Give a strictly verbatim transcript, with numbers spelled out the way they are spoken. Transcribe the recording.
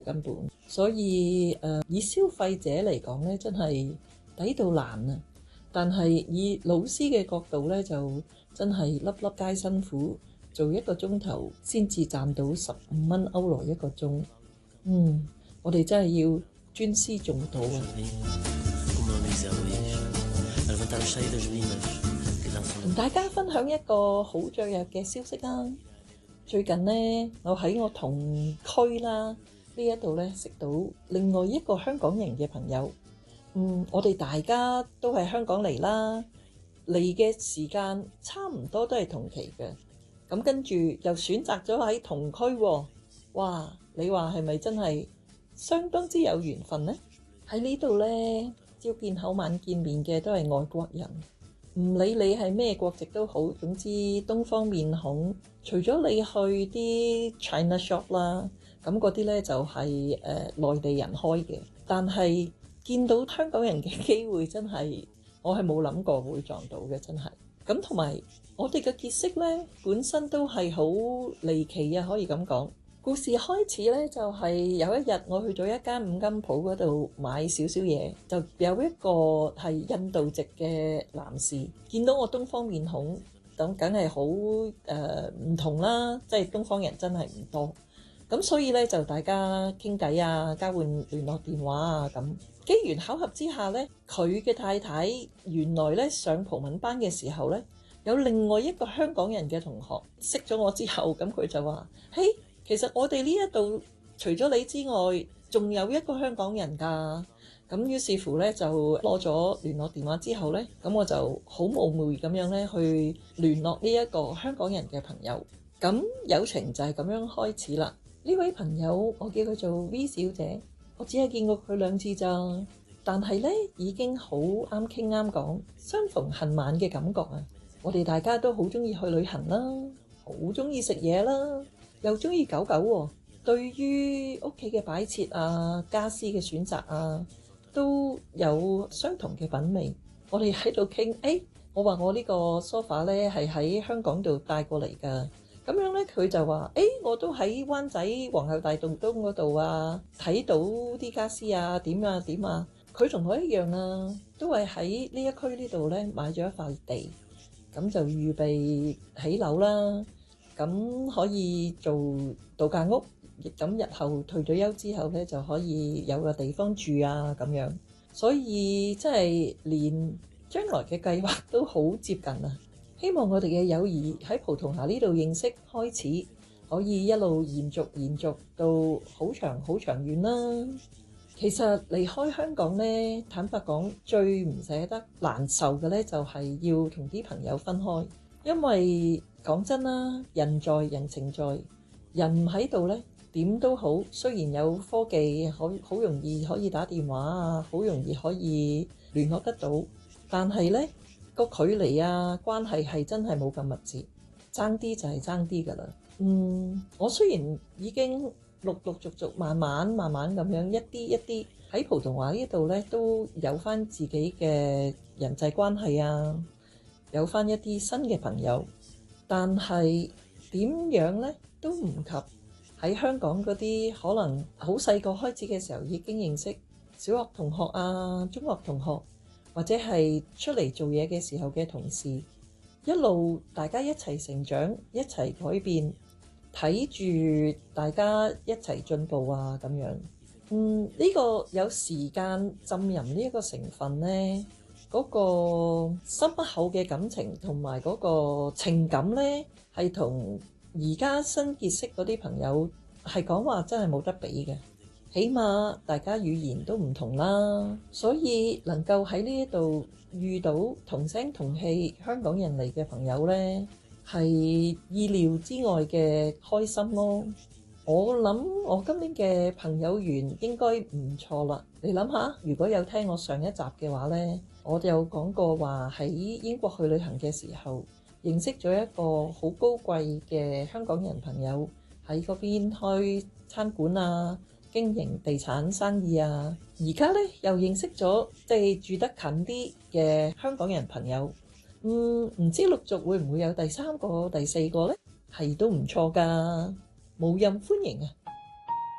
根本。所以誒、呃，以消費者嚟講咧，真係抵到爛啊！但係以老師嘅角度咧，就真係粒粒皆辛苦，做一個鐘頭先至賺到十五蚊歐羅一個鐘。嗯，我哋真係要尊師重道啊！同大家分享一個好雀躍嘅消息啦！最近呢，我喺我同區啦呢一度咧，識到另外一個香港人嘅朋友。嗯，我哋大家都係香港嚟啦，嚟嘅時間差唔多都係同期嘅。咁跟住又選擇咗喺同區喎。哇！你話係咪真係相當之有緣分呢？喺呢度呢，朝見口晚見面嘅都係外國人，唔理你係咩國籍都好，總之東方面孔。除咗你去啲 China shop 啦，咁嗰啲呢就係誒內地人開嘅，但係見到香港人嘅機會真係我係冇諗過會撞到嘅，真係。咁同埋我哋嘅結識呢，本身都係好離奇啊，可以咁講。故事開始呢，就係有一日我去咗一間五金鋪嗰度買少少嘢，就有一個係印度籍嘅男士見到我東方面孔，咁梗係好誒唔同啦，即係東方人真係唔多，咁所以呢，就大家傾偈啊，交換聯絡電話啊咁。機緣巧合之下呢，佢嘅太太原來呢上葡文班嘅時候呢，有另外一個香港人嘅同學識咗我之後，咁佢就話：嘿，其實我哋呢一度除咗你之外，仲有一個香港人㗎。咁於是乎咧，就攞咗聯絡電話之後咧，咁我就好冒昧咁樣咧去聯絡呢一個香港人嘅朋友。咁友情就係咁樣開始啦。呢位朋友我叫佢做 V 小姐，我只係見過佢兩次咋，但係咧已經好啱傾啱講，相逢恨晚嘅感覺啊！我哋大家都好中意去旅行啦，好中意食嘢啦，又中意狗狗喎。對於屋企嘅擺設啊、家私嘅選擇啊，都有相同嘅品味。我哋喺度傾，誒，我話我呢個 sofa 咧係喺香港度帶過嚟㗎。咁樣咧，佢就話：誒，我都喺灣仔皇后大道東嗰度啊，睇到啲家私啊，點啊點啊。佢同我一樣啊，都係喺呢一區呢度咧買咗一塊地，咁就預備起樓啦。咁可以做度假屋，咁日後退咗休之後咧就可以有個地方住啊咁樣。所以即係連將來嘅計劃都好接近啊！希望我哋嘅友誼喺葡萄牙呢度認識開始，可以一路延續延續到好長好長遠啦。其實離開香港呢，坦白講最唔捨得難受嘅呢，就係要同啲朋友分開，因為講真啦，人在人情在，人唔喺度呢，點都好。雖然有科技好好容易可以打電話啊，好容易可以聯絡得到，但係呢個距離啊，關係係真係冇咁密切，爭啲就係爭啲㗎啦。嗯，我雖然已經陸陸續續慢慢慢慢咁樣一啲一啲喺葡萄牙呢度呢，都有返自己嘅人際關係啊，有返一啲新嘅朋友，但係點樣呢都唔及喺香港嗰啲可能好細個開始嘅時候已經認識小學同學啊、中學同學，或者係出嚟做嘢嘅時候嘅同事，一路大家一齊成長，一齊改變，睇住大家一齊進步啊咁樣。嗯，呢個有時間浸淫呢一個成分呢，嗰個深厚嘅感情同埋嗰個情感呢，係同而家新結識嗰啲朋友係講話真係冇得比嘅。起碼大家語言都唔同啦，所以能夠喺呢一度遇到同聲同氣香港人嚟嘅朋友呢，係意料之外嘅開心咯。我諗我今年嘅朋友緣應該唔錯啦。你諗下，如果有聽我上一集嘅話呢，我就有講過話喺英國去旅行嘅時候，認識咗一個好高貴嘅香港人朋友，喺嗰邊開餐館啊，經營地產生意啊。而家呢又認識咗即係住得近啲嘅香港人朋友。嗯，唔知陸續會唔會有第三個、第四個呢？係都唔錯㗎，無任歡迎啊！